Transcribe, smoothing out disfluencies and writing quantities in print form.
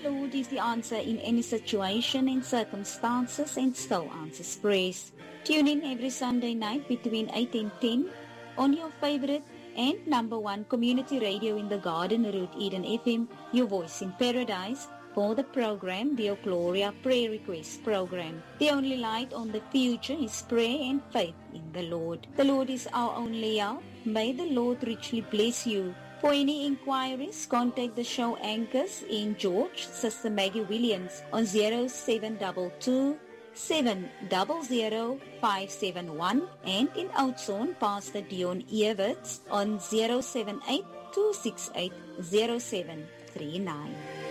Lord is the answer in any situation and circumstances and still answers prayers. Tune in every Sunday night between 8 and 10 on your favorite and number one community radio in the Garden Route Eden FM, Your Voice in Paradise, for the program, the Gloria Prayer Request Program. The only light on the future is prayer and faith in the Lord. The Lord is our only help. May the Lord richly bless you. For any inquiries, contact the show anchors in George, Sister Maggie Williams on 0722 700 571 and in Oudtshoorn, Pastor Dion Everts on 078 268 0739.